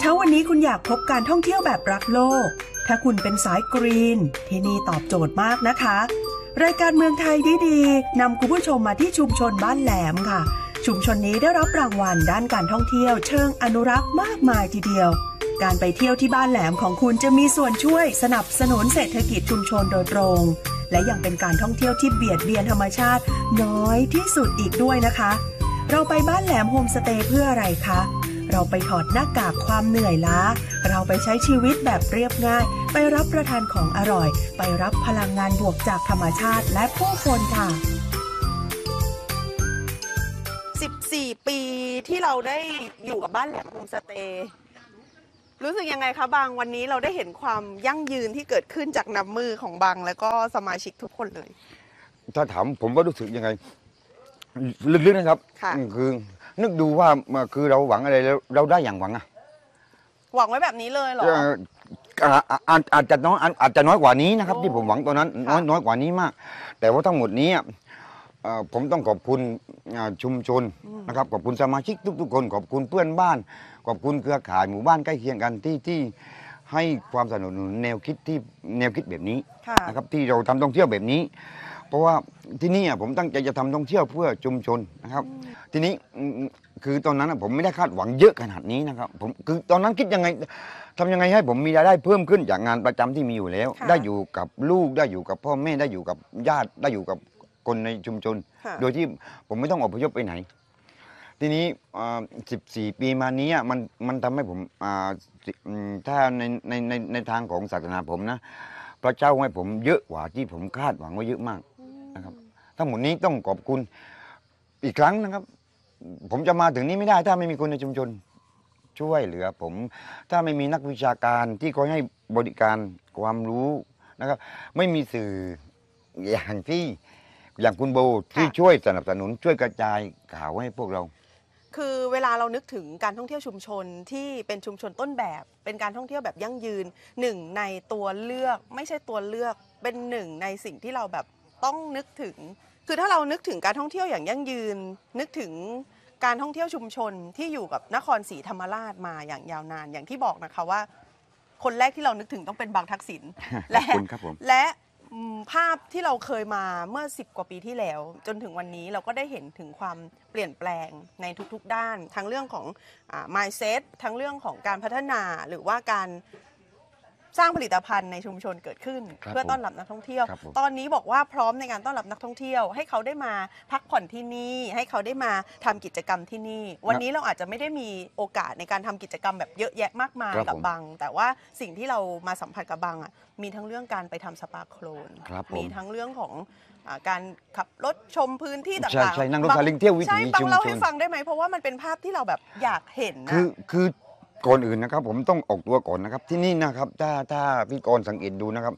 าวันนี้คุณอยากพบการท่องเที่ยวแบบรักโลกถ้าคุณเป็นสายกรีนที่นี่ตอบโจทย์มากนะคะรายการเมืองไทยดีๆนำคุณผู้ชมมาที่ชุมชนบ้านแหลมค่ะชุมชนนี้ได้รับรางวัลด้านการท่องเที่ยวเชิงอนุรักษ์มากมายทีเดียวการไปเที่ยวที่บ้านแหลมของคุณจะมีส่วนช่วยสนับสนุนเศรษฐกิจชุมชนโดยตรงและยังเป็นการท่องเที่ยวที่เบียดเบียนธรรมชาติน้อยที่สุดอีกด้วยนะคะเราไปบ้านแหลมโฮมสเตย์เพื่ออะไรคะเราไปถอดหน้ากากความเหนื่อยล้าเราไปใช้ชีวิตแบบเรียบง่ายไปรับประทานของอร่อยไปรับพลังงานบวกจากธรรมชาติและผู้คนค่ะ 14 ปีที่เราได้อยู่กับบ้านแหลมโฮมสเตย์รู้สึกยังไงคะบางวันนี้เราได้เห็นความยั่งยืนที่เกิดขึ้นจากน้ำมือของบางแล้วก็สมาชิกทุกคนเลยถ้าถามผมว่ารู้สึกยังไงลึกๆนะครับคือนึกดูว่าคือเราหวังอะไรแล้วเราได้อย่างหวังอะหวังไว้แบบนี้เลยเหรออาจจะน้อยกว่านี้นะครับที่ผมหวังตอนนั้นน้อยกว่านี้มากแต่ว่าทั้งหมดนี้ผมต้องขอบคุณชุมชนนะครับขอบคุณสมาชิกทุกๆคนขอบคุณเพื่อนบ้านขอบคุณเครือข่ายหมู่บ้านใกล้เคียงกันที่ให้ความสนับสนุนแนวคิดแบบนี้นะครับที่เราทำท่องเที่ยวแบบนี้เพราะว่าที่นี่ผมตั้งใจจะทำท่องเที่ยวเพื่อชุมชนนะครับทีนี้คือตอนนั้นผมไม่ได้คาดหวังเยอะขนาดนี้นะครับผมคือตอนนั้นคิดยังไงทำยังไงให้ผมมีรายได้เพิ่มขึ้นจากงานประจำที่มีอยู่แล้วได้อยู่กับลูกได้อยู่กับพ่อแม่ได้อยู่กับญาติได้อยู่กับคนในชุมชนโดยที่ผมไม่ต้องอพยพไปไหนทีนี้14 ปีมานี้มันทำให้ผมถ้าในทางของศาสนาผมนะพระเจ้าให้ผมเยอะกว่าที่ผมคาดหวังไว้เยอะมากนะครับทั้งหมดนี้ต้องขอบคุณอีกครั้งนะครับผมจะมาถึงนี้ไม่ได้ถ้าไม่มีคนในชุมชนช่วยเหลือผมถ้าไม่มีนักวิชาการที่คอยให้บริการความรู้นะครับไม่มีสื่ออย่างคุณโบที่ช่วยสนับสนุนช่วยกระจายข่าวให้พวกเราคือเวลาเรานึกถึงการท่องเที่ยวชุมชนที่เป็นชุมชนต้นแบบเป็นการท่องเที่ยวแบบยั่งยืนหนึ่งในตัวเลือกไม่ใช่ตัวเลือกเป็นหนึ่งในสิ่งที่เราแบบต้องนึกถึงคือถ้าเรานึกถึงการท่องเที่ยวอย่างยั่งยืนนึกถึงการท่องเที่ยวชุมชนที่อยู่กับนครศรีธรรมราชมาอย่างยาวนานอย่างที่บอกนะคะว่าคนแรกที่เรานึกถึงต้องเป็นบางทักษิณและภาพที่เราเคยมาเมื่อ10 กว่าปีที่แล้วจนถึงวันนี้เราก็ได้เห็นถึงความเปลี่ยนแปลงในทุกๆด้านทั้งเรื่องของmindset ทั้งเรื่องของการพัฒนาหรือว่าการสร้างผลิตภัณฑ์ในชุมชนเกิดขึ้นเพื่อต้อนรับนักท่องเที่ยวตอนนี้บอกว่าพร้อมในการต้อนรับนักท่องเที่ยวให้เขาได้มาพักผ่อนที่นี่ให้เขาได้มาทำกิจกรรมที่นี่วันนี้เราอาจจะไม่ได้มีโอกาสในการทำกิจกรรมแบบเยอะแยะมากมายกับบังแต่ว่าสิ่งที่เรามาสัมผัสกับบังมีทั้งเรื่องการไปทำสปาโคลนมีทั้งเรื่องของการขับรถชมพื้นที่ต่างๆใช่นั่งรถซาเล้งเที่ยววิถีชุมชนบังเล่าให้ฟังได้ไหมเพราะว่ามันเป็นภาพที่เราแบบอยากเห็นนะคือก่อนอื่นนะครับผมต้องออกตัวก่อนนะครับที่นี่นะครับถ้าพี่กรสังเกตดูนะครับ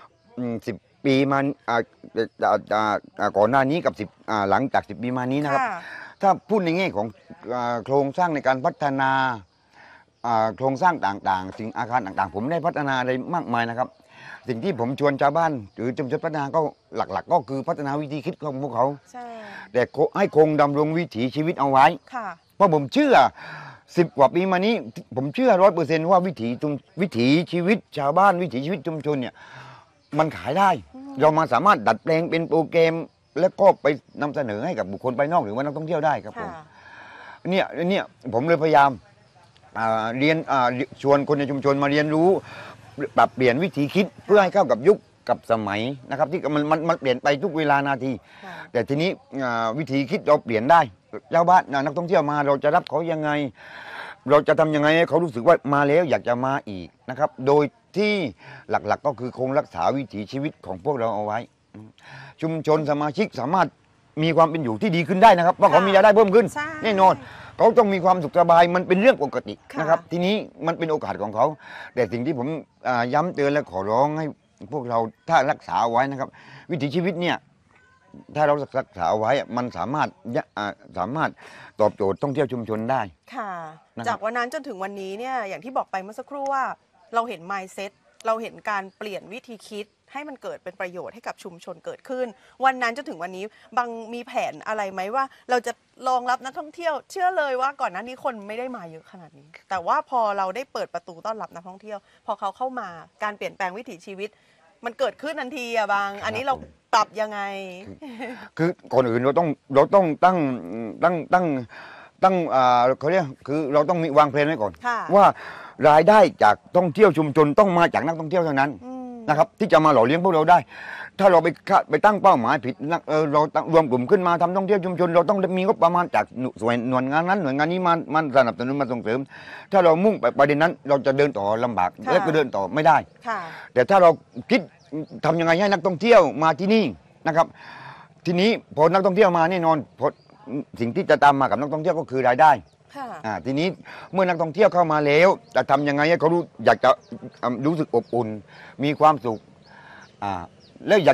10 ปีมาก่อนหน้านี้กับหลังจาก10 ปีมานี้นะครับถ้าพูดในแง่ของโครงสร้างในการพัฒนาโครงสร้างต่างๆสิ่งอาคารต่างๆผมได้พัฒนาอะไรมากมายนะครับสิ่งที่ผมชวนชาวบ้านหรือชุมชนพัฒนาก็หลักๆก็คือพัฒนาวิธีคิดของพวกเขาแต่ให้คงดำรงวิถีชีวิตเอาไว้เพราะผมเชื่อ10 กว่าปีมานี้ผมเชื่อ100%ว่าวิถีชีวิตชาวบ้านวิถีชีวิตชุมชนเนี่ยมันขายได้เรามาสามารถดัดแปลงเป็นโปรแกรมแล้วก็ไปนำเสนอให้กับบุคคลภายนอกหรือว่านักท่องเที่ยวได้ครับผมเนี่ยผมเลยพยายามเรียนชวนคนในชุมชนมาเรียนรู้ปรับเปลี่ยนวิธีคิดเพื่อให้เข้ากับยุคกับสมัยนะครับที่มันเปลี่ยนไปทุกเวลานาทีแต่ทีนี้วิธีคิดเราเปลี่ยนได้ชาวบ้านนักท่องเที่ยวมาเราจะรับเขายังไงเราจะทำยังไงให้เขารู้สึกว่ามาแล้วอยากจะมาอีกนะครับโดยที่หลักๆก็คือคงรักษาวิถีชีวิตของพวกเราเอาไว้ชุมชนสมาชิกสามารถมีความเป็นอยู่ที่ดีขึ้นได้นะครับเพราะเขามีรายได้เพิ่มขึ้นแน่นอนเขาต้องมีความสุขสบายมันเป็นเรื่องปกตินะครับทีนี้มันเป็นโอกาสของเขาแต่สิ่งที่ผมย้ำเตือนและขอร้องให้พวกเราถ้ารักษาเอาไว้นะครับวิถีชีวิตเนี่ยถ้าเรารักษาเอาไว้มันสามารถตอบโจทย์ท่องเที่ยวชุมชนได้ค่ะจากวันนั้นจนถึงวันนี้เนี่ยอย่างที่บอกไปเมื่อสักครู่ว่าเราเห็น mindset เราเห็นการเปลี่ยนวิธีคิดให้มันเกิดเป็นประโยชน์ให้กับชุมชนเกิดขึ้นวันนั้นจนถึงวันนี้บางมีแผนอะไรไหมว่าเราจะรองรับนักท่องเที่ยวเชื่อเลยว่าก่อนหน้านี้คนไม่ได้มาเยอะขนาดนี้ แต่ว่าพอเราได้เปิดประตูต้อนรับนักท่องเที่ยว พอเขาเข้ามาการเปลี่ยนแปลงวิถีชีวิต มันเกิดขึ้นทันทีอะบาง อันนี้เราปรับยังไงคือก่อนอื่นเราต้องตั้งเขาเรียกคือเราต้องมีวางแผนไว้ก่อนค่ะว่ารายได้จากท่องเที่ยวชุมชนต้องมาจากนักท่องเที่ยวเท่านั้นอืมนะครับที่จะมาหล่อเลี้ยงพวกเราได้ ถ้าเราไปตั้งเป้าหมายผิดเรารวมกลุ่มขึ้นมาทำท่องเที่ยวชุมชนเราต้องมีงบประมาณจากหน่วยงานนั้นหน่วยงานนี้มาสนับสนุนมาส่งเสริม ถ้าเรามุ่งไปประเด็นนั้นเราจะเดินต่อลำบากค่ะและก็เดินต่อไม่ได้ค่ะแต่ถ้าเราคิดทำยังไงให้นักท่องเที่ยวมาที่นี่นะครับ ทีนี้พอนักท่องเที่ยวมาแน่นอนพอสิ่งที่จะตามมากับนักท่องเที่ยวก็คือรายได้ค่ะทีนี้เมื่อนักท่องเที่ยวเข้ามาแล้วจะทำยังไงให้เขาอยากจะรู้สึกอบอุ่น มีความสุขแล้วอยาก